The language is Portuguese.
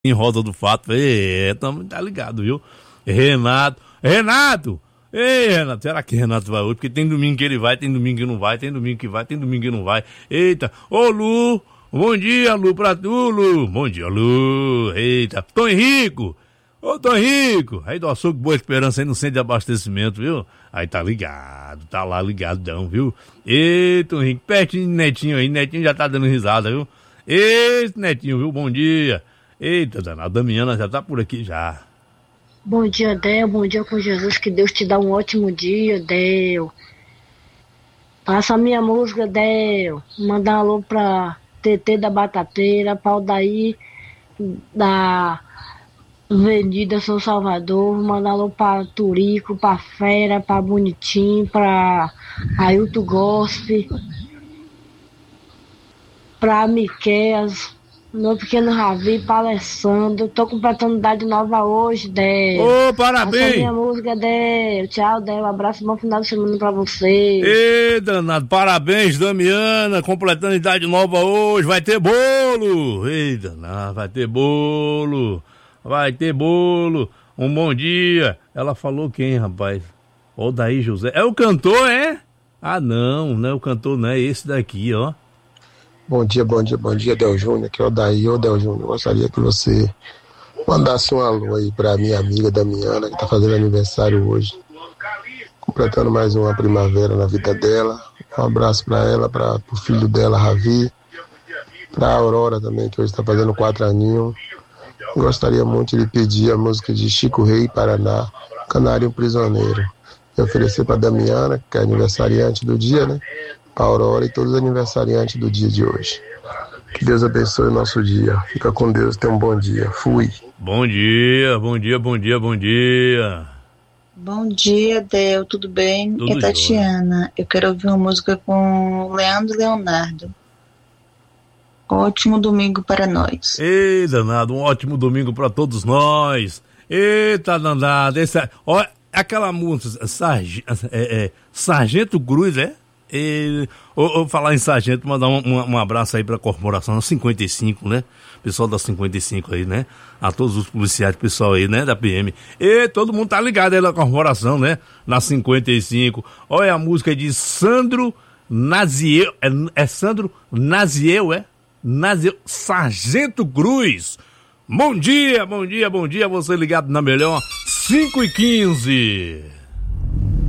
em Rosa do Fato. Tá ligado, viu? Renato! Ei, Renato, será que Renato vai hoje? Porque tem domingo que ele vai, tem domingo que não vai, tem domingo que vai, tem domingo que não vai. Eita, ô Lu, bom dia, Lu, pra tu, Lu. Bom dia, Lu. Eita, Tom Henrico. Ô, Tom Henrico. Aí do Açougue Boa Esperança aí no centro de abastecimento, viu? Aí tá ligado, tá lá ligadão, viu? Eita, Tom Henrico, pertinho de Netinho aí, Netinho já tá dando risada, viu? Eita, Netinho, viu? Bom dia. Eita, danada, a Damiana já tá por aqui já. Bom dia, Del. Bom dia com Jesus. Que Deus te dá um ótimo dia, Del. Passa a minha música, Del. Mandar um alô pra TT da Batateira, pra Aldair da Avenida São Salvador. Mandar um alô pra Turico, pra Fera, pra Bonitinho, pra Ailton Gospe, pra Miqueias, meu pequeno Ravi, pra Alessandro. Tô completando idade nova hoje, Del. Ô, parabéns! Essa é a minha música, Del. Tchau, Del. Um abraço, bom final de semana pra você. Ê, danado, parabéns, Damiana, completando idade nova hoje. Vai ter bolo! Ei, danado, vai ter bolo. Vai ter bolo. Um bom dia. Ela falou quem, rapaz? Odair José. É o cantor, é? Ah, não é o cantor, não. É esse daqui, ó. Bom dia, Del Júnior, aqui é o Odair. Ô, Del Júnior, gostaria que você mandasse um alô aí pra minha amiga Damiana, que tá fazendo aniversário hoje, completando mais uma primavera na vida dela. Um abraço pra ela, pro filho dela, Ravi, pra Aurora também, que hoje tá fazendo 4 aninhos. Gostaria muito de pedir a música de Chico Rei, Paraná, Canário Prisioneiro, e oferecer pra Damiana, que é aniversariante do dia, né? Pra Aurora e todos os aniversariantes do dia de hoje. Que Deus abençoe o nosso dia. Fica com Deus, tenha um bom dia. Fui. Bom dia. Bom dia, Del, tudo bem? Tudo É Tatiana. jóia. Eu quero ouvir uma música com Leandro e Leonardo. Ótimo domingo para nós. Ei, danado, um ótimo domingo pra todos nós. Eita, danado. Ó, aquela música, Sargento Cruz, é? Ou falar em sargento, mandar um abraço aí pra corporação 55, né? Pessoal da 55 aí, né? A todos os policiais, pessoal aí, né? Da PM. E todo mundo tá ligado aí na corporação, né? Na 55. Olha a música de Sandro Naziel. É Sandro Naziel, é? Naziel, Sargento Cruz. Bom dia, você ligado na melhor 5h15.